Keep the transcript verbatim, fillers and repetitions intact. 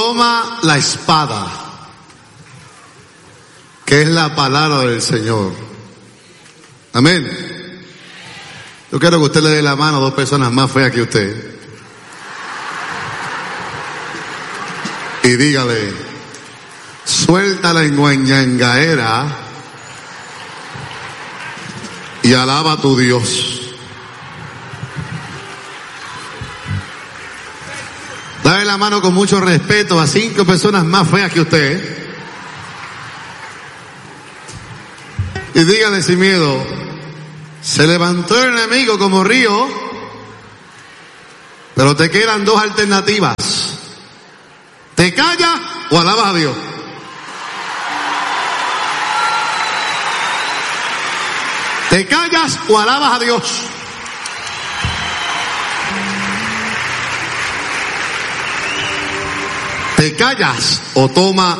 toma la espada, que es la palabra del Señor. Amén. Yo quiero que usted le dé la mano a dos personas más feas que usted y dígale: suelta la enguañangaera y alaba a tu Dios. Dale la mano con mucho respeto a cinco personas más feas que usted y dígale sin miedo: se levantó el enemigo como río, pero te quedan dos alternativas: te callas o alabas a Dios. Te callas o alabas a Dios. Te callas o toma